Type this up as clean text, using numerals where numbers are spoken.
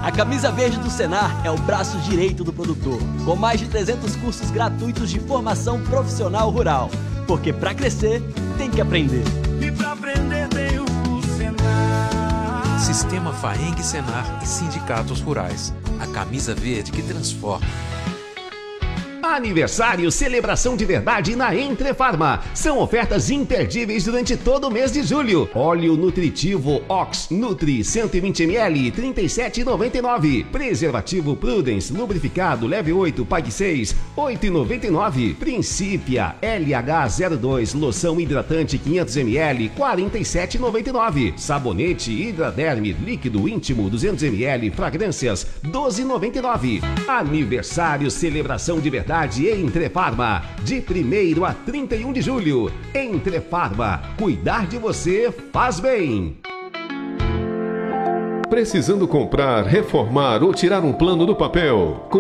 A Camisa Verde do Senar é o braço direito do produtor, com mais de 300 cursos gratuitos de formação profissional rural. Porque para crescer, tem que aprender. E para aprender tem o Senar. Sistema Faeng Senar e Sindicatos Rurais. A Camisa Verde que transforma. Aniversário, celebração de verdade na Entrefarma. São ofertas imperdíveis durante todo o mês de julho. Óleo nutritivo Ox Nutri 120ml, R$ 37,99. Preservativo Prudence lubrificado leve 8, pague 6, R$ 8,99. Princípia LH02 loção hidratante 500ml, R$ 47,99. Sabonete Hidraderme líquido íntimo 200ml, fragrâncias R$ 12,99. Aniversário, celebração de verdade Entrefarma, de 1º a 31 de julho. Entrefarma, cuidar de você faz bem. Precisando comprar, reformar ou tirar um plano do papel?